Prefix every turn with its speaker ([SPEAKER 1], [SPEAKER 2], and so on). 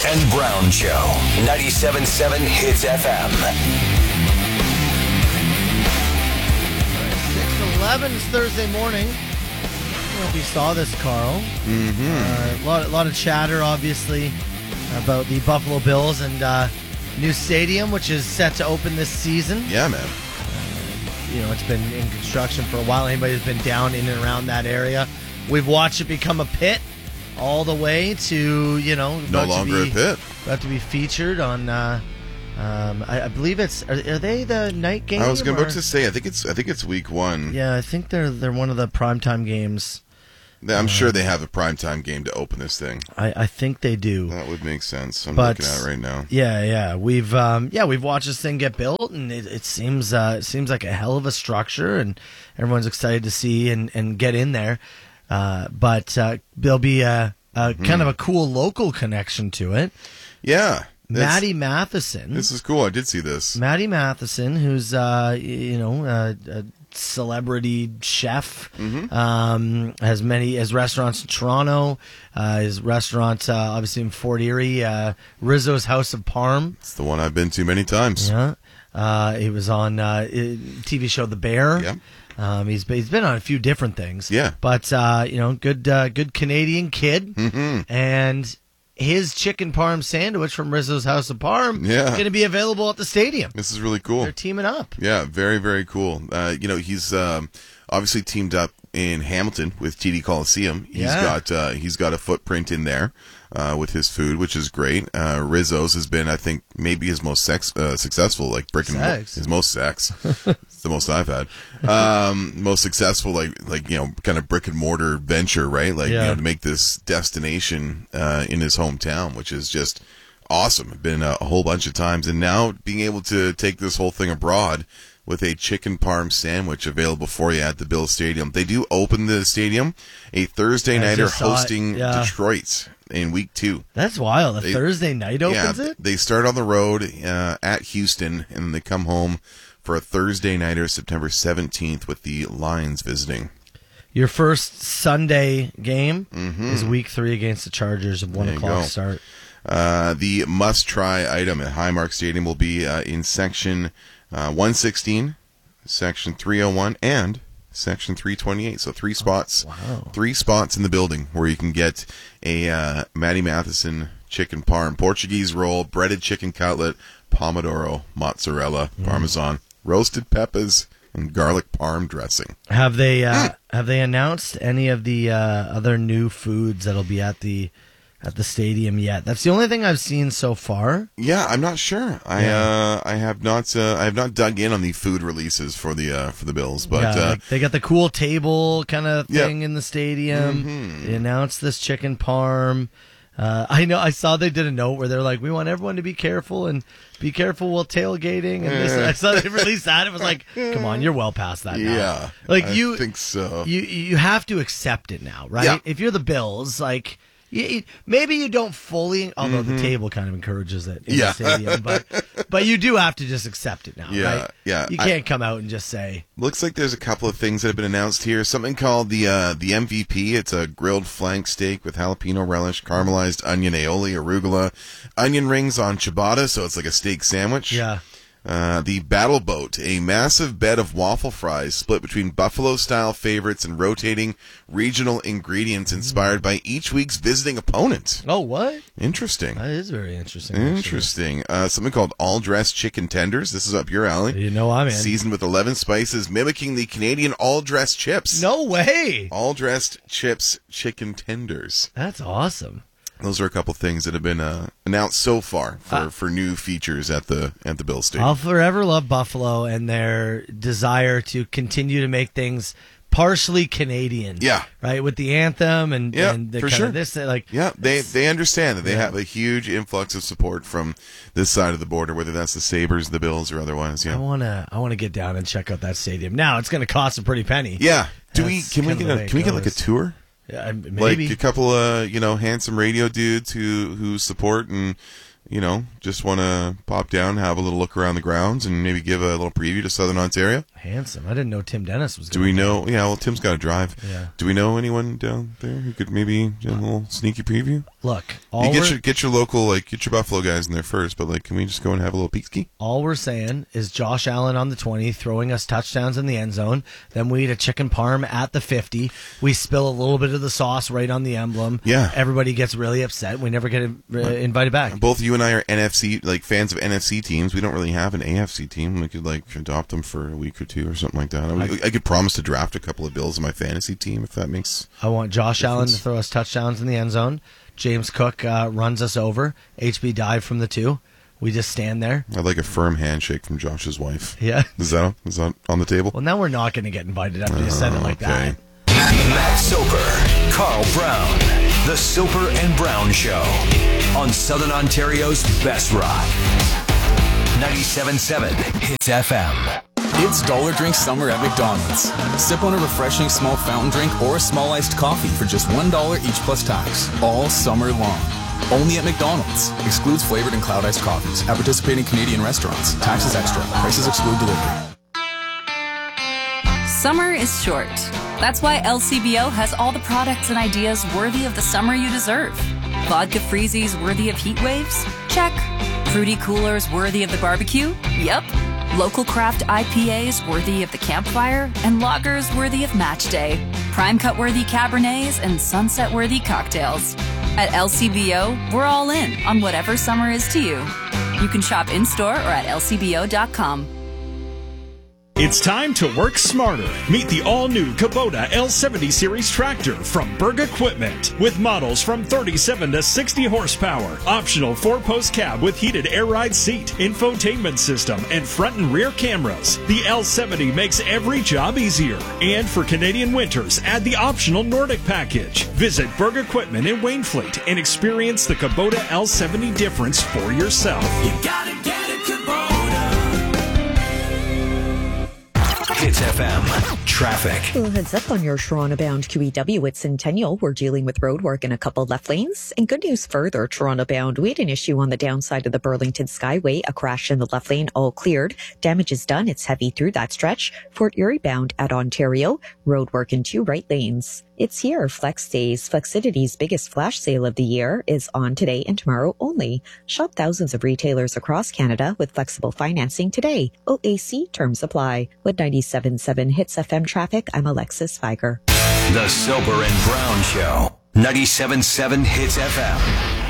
[SPEAKER 1] and Brown Show. 97.7 Hits FM.
[SPEAKER 2] 6:11 is Thursday morning. I don't know if you saw this, Carl. A lot of chatter, obviously, about the Buffalo Bills and new stadium, which is set to open this season.
[SPEAKER 3] Yeah, man.
[SPEAKER 2] It's been in construction for a while. Anybody who's been down in and around that area, we've watched it become a pit all the way to,
[SPEAKER 3] no longer a pit.
[SPEAKER 2] About to be featured on, I believe it's, are they the night game?
[SPEAKER 3] I was about to say, I think it's week 1.
[SPEAKER 2] Yeah, I think they're one of the primetime games.
[SPEAKER 3] I'm sure they have a primetime game to open this thing.
[SPEAKER 2] I think they do.
[SPEAKER 3] That would make sense. I'm looking at it right now.
[SPEAKER 2] Yeah. We've watched this thing get built, and it seems like a hell of a structure, and everyone's excited to see and get in there. But there'll be a kind of a cool local connection to it.
[SPEAKER 3] Yeah.
[SPEAKER 2] Matty Matheson.
[SPEAKER 3] This is cool. I did see this.
[SPEAKER 2] Matty Matheson, who's a celebrity chef, has restaurants in Toronto, his restaurant obviously in Fort Erie, Rizzo's House of Parm.
[SPEAKER 3] It's the one I've been to many times.
[SPEAKER 2] Yeah, he was on TV show The Bear.
[SPEAKER 3] Yeah.
[SPEAKER 2] He's been on a few different things.
[SPEAKER 3] Yeah,
[SPEAKER 2] but good Canadian kid, and his chicken parm sandwich from Rizzo's House of Parm is going to be available at the stadium.
[SPEAKER 3] This is really cool.
[SPEAKER 2] They're teaming up.
[SPEAKER 3] Yeah, very, very cool. He's obviously teamed up in Hamilton with TD Coliseum. He's got a footprint in there with his food, which is great. Rizzo's has been, I think, maybe his most successful, like his most sex. It's the most I've had. Most successful, kind of brick and mortar venture, right? To make this destination in his hometown, which is just awesome. Been a whole bunch of times, and now being able to take this whole thing abroad with a chicken parm sandwich available for you at the Bill Stadium. They do open the stadium a Thursday nighter hosting Detroit in week 2.
[SPEAKER 2] That's wild. Thursday night opens it?
[SPEAKER 3] They start on the road at Houston, and they come home for a Thursday nighter September 17th with the Lions visiting.
[SPEAKER 2] Your first Sunday game is week 3 against the Chargers at 1 o'clock start.
[SPEAKER 3] The must-try item at Highmark Stadium will be in section 116, section 301, and section 328. So 3 spots.
[SPEAKER 2] Wow.
[SPEAKER 3] 3 spots in the building where you can get a Matty Matheson chicken parm, Portuguese roll, breaded chicken cutlet, pomodoro, mozzarella, parmesan, roasted peppers, and garlic parm dressing.
[SPEAKER 2] Have they announced any of the other new foods that'll be at the stadium yet? That's the only thing I've seen so far.
[SPEAKER 3] Yeah, I'm not sure. I have not dug in on the food releases for the Bills, but
[SPEAKER 2] they got the cool table kind of thing in the stadium. They announced this chicken parm. I saw they did a note where they're like, we want everyone to be careful while tailgating. And I saw they released that. It was like, come on, you're well past that now.
[SPEAKER 3] Yeah, I think so.
[SPEAKER 2] You have to accept it now, right?
[SPEAKER 3] Yeah.
[SPEAKER 2] If you're the Bills, maybe you don't fully, although the table kind of encourages it in the stadium, but you do have to just accept it now, right?
[SPEAKER 3] Yeah.
[SPEAKER 2] You can't come out and just say.
[SPEAKER 3] Looks like there's a couple of things that have been announced here. Something called the MVP. It's a grilled flank steak with jalapeno relish, caramelized onion aioli, arugula, onion rings on ciabatta, so it's like a steak sandwich.
[SPEAKER 2] Yeah.
[SPEAKER 3] The Battle Boat, a massive bed of waffle fries split between Buffalo-style favorites and rotating regional ingredients inspired by each week's visiting opponent.
[SPEAKER 2] Oh, what?
[SPEAKER 3] Interesting.
[SPEAKER 2] That is very interesting.
[SPEAKER 3] Interesting. Something called all-dressed chicken tenders. This is up your alley.
[SPEAKER 2] You know I'm in.
[SPEAKER 3] Seasoned with 11 spices, mimicking the Canadian all-dressed chips.
[SPEAKER 2] No way.
[SPEAKER 3] All-dressed chips chicken tenders.
[SPEAKER 2] That's awesome.
[SPEAKER 3] Those are a couple things that have been announced so far for new features at the Bills Stadium.
[SPEAKER 2] I'll forever love Buffalo and their desire to continue to make things partially Canadian.
[SPEAKER 3] Yeah.
[SPEAKER 2] Right? With the anthem and the
[SPEAKER 3] for
[SPEAKER 2] kind
[SPEAKER 3] sure.
[SPEAKER 2] of this.
[SPEAKER 3] They understand that they have a huge influx of support from this side of the border, whether that's the Sabres, the Bills, or otherwise. Yeah.
[SPEAKER 2] I wanna get down and check out that stadium. Now it's gonna cost a pretty penny.
[SPEAKER 3] Yeah. Can we get like a tour?
[SPEAKER 2] Maybe.
[SPEAKER 3] Like a couple of handsome radio dudes who support and just want to pop down, have a little look around the grounds, and maybe give a little preview to Southern Ontario.
[SPEAKER 2] Handsome. I didn't know Tim Dennis was.
[SPEAKER 3] Do we know? Yeah, well, Tim's got to drive.
[SPEAKER 2] Yeah.
[SPEAKER 3] Do we know anyone down there who could maybe do a little sneaky preview?
[SPEAKER 2] Look,
[SPEAKER 3] get your local, get your Buffalo guys in there first, but can we just go and have a little peek ski?
[SPEAKER 2] All we're saying is Josh Allen on the 20 throwing us touchdowns in the end zone. Then we eat a chicken parm at the 50. We spill a little bit of the sauce right on the emblem.
[SPEAKER 3] Yeah.
[SPEAKER 2] Everybody gets really upset. We never get invited back.
[SPEAKER 3] Both you and I are NFC, fans of NFC teams. We don't really have an AFC team. We could adopt them for a week or two or something like that. I could promise to draft a couple of Bills in my fantasy team if that makes.
[SPEAKER 2] I want Josh Allen to throw us touchdowns in the end zone. James Cook runs us over. HB dive from the 2. We just stand there.
[SPEAKER 3] I'd like a firm handshake from Josh's wife.
[SPEAKER 2] Yeah.
[SPEAKER 3] Is that on the table?
[SPEAKER 2] Well, now we're not going to get invited after you said it like that.
[SPEAKER 1] Matt Soper, Carl Brown, The Soper and Brown Show on Southern Ontario's Best Rock. 97.7 Hits FM.
[SPEAKER 4] It's Dollar Drink Summer at McDonald's. Sip on a refreshing small fountain drink or a small iced coffee for just $1 each plus tax, all summer long. Only at McDonald's. Excludes flavored and cloud iced coffees at participating Canadian restaurants. Taxes extra. Prices exclude delivery.
[SPEAKER 5] Summer is short. That's why LCBO has all the products and ideas worthy of the summer you deserve. Vodka freezies worthy of heat waves? Check. Fruity coolers worthy of the barbecue? Yep. Local craft IPAs worthy of the campfire, and lagers worthy of match day. Prime cut worthy Cabernets and sunset worthy cocktails. At LCBO, we're all in on whatever summer is to you. You can shop in-store or at lcbo.com.
[SPEAKER 6] It's time to work smarter. Meet the all-new Kubota L70 Series tractor from Berg Equipment with models from 37 to 60 horsepower. Optional 4-post cab with heated air ride seat, infotainment system, and front and rear cameras. The L70 makes every job easier. And for Canadian winters, add the optional Nordic package. Visit Berg Equipment in Wainfleet and experience the Kubota L70 difference for yourself.
[SPEAKER 1] You gotta get a Kubota. Hits FM. Traffic.
[SPEAKER 7] Well, heads up on your Toronto-bound QEW at Centennial. We're dealing with road work in a couple left lanes. And good news further, Toronto-bound. We had an issue on the downside of the Burlington Skyway. A crash in the left lane, all cleared. Damage is done. It's heavy through that stretch. Fort Erie-bound at Ontario. Road work in 2 right lanes. It's here. Flex Days. Flexidity's biggest flash sale of the year is on today and tomorrow only. Shop thousands of retailers across Canada with flexible financing today. OAC terms apply. With 97.7 Hits FM traffic, I'm Alexis Feiger.
[SPEAKER 1] The Soper and Brown Show. 97.7 Hits FM.